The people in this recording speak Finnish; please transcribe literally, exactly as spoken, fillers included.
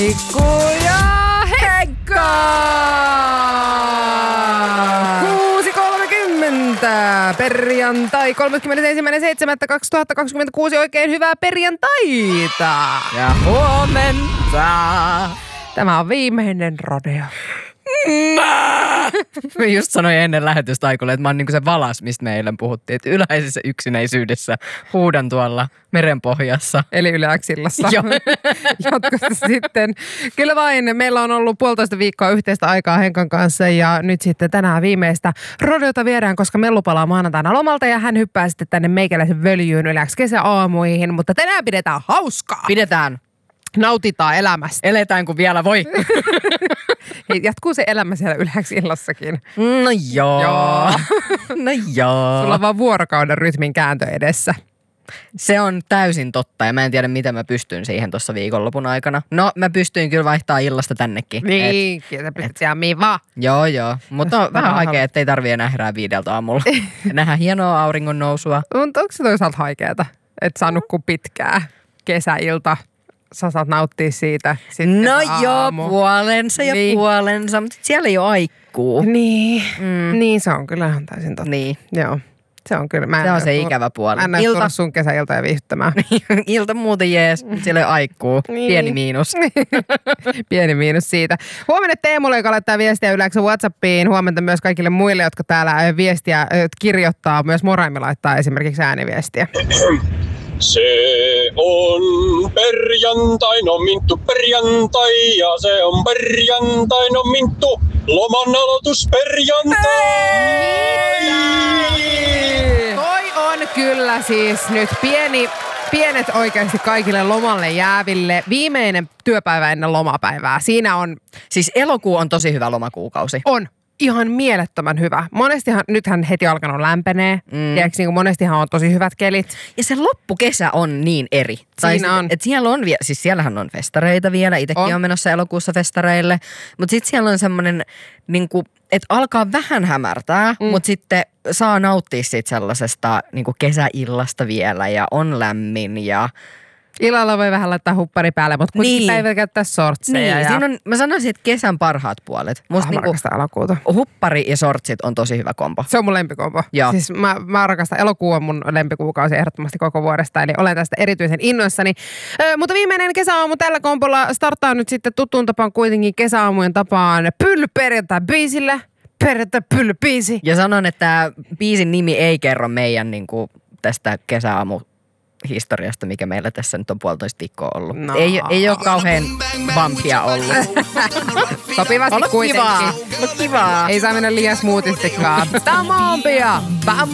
Mikku ja Heikka! kuusi kolmekymmentä perjantai kolmaskymmenesensimmäinen seitsemättä kaksituhattakaksikymmentäkuusi. Oikein hyvää perjantaita! Ja huomenta! Tämä on viimeinen rodeo. Mä just sanoin ennen lähetystä Aikulle, että mä oon niinku se valas, mistä me eilen puhuttiin. Että yleisessä yksinäisyydessä huudan tuolla merenpohjassa. Eli yläksillassa. Joo. Jatkossa sitten. Kyllä vain, meillä on ollut puolitoista viikkoa yhteistä aikaa Henkan kanssa ja nyt sitten tänään viimeistä rodeota viedään, koska Mellu palaa maanantaina lomalta ja hän hyppää sitten tänne meikäläisen völjyyn yläksi kesäaamuihin, mutta tänään pidetään hauskaa. Pidetään. Nautitaan elämästä. Eletään kun vielä voi. Hei, jatkuu se elämä siellä yläksi illassakin. No joo. Joo. No joo. Sulla on vaan vuorokauden rytmin kääntö edessä. Se on täysin totta ja mä en tiedä, miten mä pystyn siihen tuossa viikonlopun aikana. No, mä pystyin kyllä vaihtaa illasta tännekin. Niin, et, sä pystyt siellä mihin vaan. Joo, joo. Mutta on vähän haikea, ettei tarvii enää herää viideltä aamulla. Nähdään hienoa auringon nousua. Mutta onko se toisaalta haikeeta, että saa nukkua pitkää kesäilta? Sä saat nauttia siitä. Sitten No aamu. joo, puolensa ja niin. puolensa, mutta siellä ei ole aikkuu. Niin, mm. niin se on kyllä ihan täysin totta. Niin. Joo, se on kyllä. Mä Se on se tulla, ikävä puoli. Mä en näe Ilta. tulla sun kesäiltoja viihdyttämään. Ilta muuten jees, mutta siellä ei ole aikkuu. Niin. Pieni miinus. Pieni miinus siitä. Huomenna Teemulle, joka laittaa viestiä yleensä WhatsAppiin. Huomenta myös kaikille muille, jotka täällä viestiä kirjoittaa. Myös Moraimi laittaa esimerkiksi ääniviestiä. Se on perjantai, no minttu perjantai, ja se on perjantai, no minttu, loman aloitus perjantai! Toi on kyllä siis nyt pieni, pienet oikeasti kaikille lomalle jääville. Viimeinen työpäivä ennen lomapäivää. Siinä on, Siis elokuu on tosi hyvä lomakuukausi. on ihan mielettömän hyvä. Monestihan, nythän heti alkanut lämpenee. Mm. Tiedätkö, niin kuin monestihan on tosi hyvät kelit. Ja se loppukesä on niin eri. Siinä on. Että siellä on, vie- siis siellähän on festareita vielä. Itsekin On. on menossa elokuussa festareille. Mutta sitten siellä on semmoinen, niinku, että alkaa vähän hämärtää, mm. mutta sitten saa nauttia siitä sellaisesta niinku kesäillasta vielä ja on lämmin ja... Illalla voi vähän laittaa huppari päälle, mutta kuitenkin Niin. päivä käyttää sortseja. Niin, ja... siinä on, mä sanoisin, että kesän parhaat puolet. Musta Ah, mä niinku, rakastan elokuuta. huppari ja sortsit on tosi hyvä kombo. Se on mun lempikombo. Joo. Siis mä, mä rakastan, elokuu on mun lempikuukausi ehdottomasti koko vuodesta, eli olen tästä erityisen innoissani. Ö, mutta viimeinen kesäaamu tällä kombolla starttaa nyt sitten tuttuun tapaan kuitenkin kesäaamujen tapaan pyllyperjantai biisillä. Perjantai pyllybiisi. Ja sanon, että biisin nimi ei kerro meidän niinku, tästä kesäaamu historiasta, mikä meillä tässä nyt on puolitoista viikkoa ollut. No. Ei, ei ole kauhean vampia ollut. Sopivasti Ollut kuitenkin. kivaa. Ollut kivaa. Ei saa mennä liian smoothistikaan. Tämä on pia.